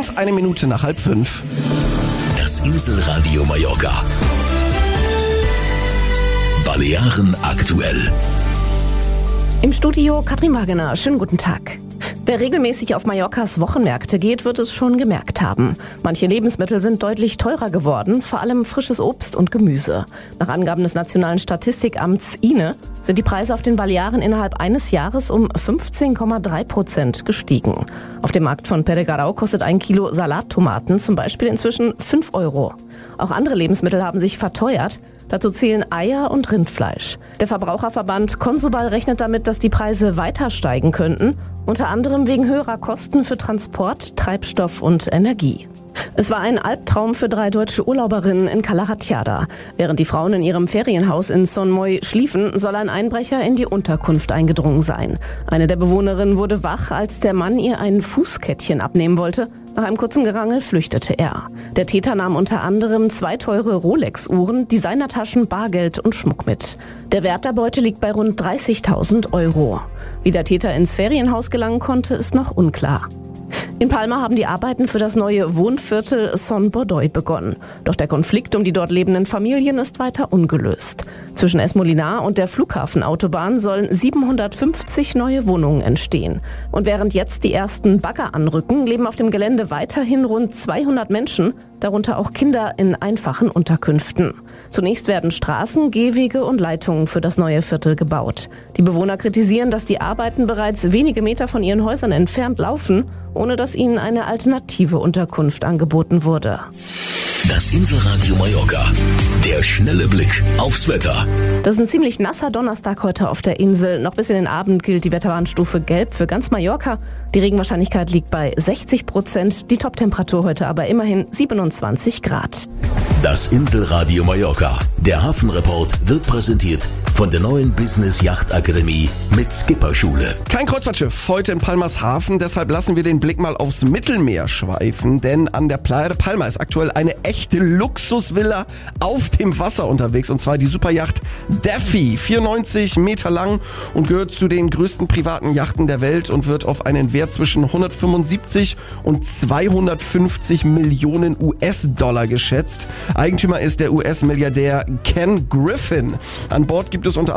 Jetzt 1 Minute nach 4:30. Das Inselradio Mallorca. Balearen aktuell. Im Studio Katrin Wagener. Schönen guten Tag. Wer regelmäßig auf Mallorcas Wochenmärkte geht, wird es schon gemerkt haben. Manche Lebensmittel sind deutlich teurer geworden, vor allem frisches Obst und Gemüse. Nach Angaben des Nationalen Statistikamts INE sind die Preise auf den Balearen innerhalb eines Jahres um 15,3% gestiegen. Auf dem Markt von Peregarau kostet 1 Kilo Salattomaten zum Beispiel inzwischen 5 Euro. Auch andere Lebensmittel haben sich verteuert. Dazu zählen Eier und Rindfleisch. Der Verbraucherverband Consubal rechnet damit, dass die Preise weiter steigen könnten, unter anderem wegen höherer Kosten für Transport, Treibstoff und Energie. Es war ein Albtraum für 3 deutsche Urlauberinnen in Cala Ratjada. Während die Frauen in ihrem Ferienhaus in Son Moy schliefen, soll ein Einbrecher in die Unterkunft eingedrungen sein. Eine der Bewohnerinnen wurde wach, als der Mann ihr ein Fußkettchen abnehmen wollte. Nach einem kurzen Gerangel flüchtete er. Der Täter nahm unter anderem 2 teure Rolex-Uhren, Designertaschen, Bargeld und Schmuck mit. Der Wert der Beute liegt bei rund 30.000 Euro. Wie der Täter ins Ferienhaus gelangen konnte, ist noch unklar. In Palma haben die Arbeiten für das neue Wohnviertel Son Bordoy begonnen. Doch der Konflikt um die dort lebenden Familien ist weiter ungelöst. Zwischen Es Molinar und der Flughafenautobahn sollen 750 neue Wohnungen entstehen. Und während jetzt die ersten Bagger anrücken, leben auf dem Gelände weiterhin rund 200 Menschen, darunter auch Kinder in einfachen Unterkünften. Zunächst werden Straßen, Gehwege und Leitungen für das neue Viertel gebaut. Die Bewohner kritisieren, dass die Arbeiten bereits wenige Meter von ihren Häusern entfernt laufen, ohne dass ihnen eine alternative Unterkunft angeboten wurde. Das Inselradio Mallorca. Der schnelle Blick aufs Wetter. Das ist ein ziemlich nasser Donnerstag heute auf der Insel. Noch bis in den Abend gilt die Wetterwarnstufe Gelb für ganz Mallorca. Die Regenwahrscheinlichkeit liegt bei 60%. Die Toptemperatur heute aber immerhin 27 Grad. Das Inselradio Mallorca. Der Hafenreport wird präsentiert von der neuen Business Yacht Akademie mit Skipperschule. Kein Kreuzfahrtschiff heute in Palmas Hafen, deshalb lassen wir den Blick mal aufs Mittelmeer schweifen, denn an der Playa de Palma ist aktuell eine echte Luxusvilla auf dem Wasser unterwegs, und zwar die Superyacht Daffy, 94 Meter lang und gehört zu den größten privaten Yachten der Welt und wird auf einen Wert zwischen 175 und 250 Millionen US-Dollar geschätzt. Eigentümer ist der US-Milliardär Ken Griffin. An Bord gibt es unter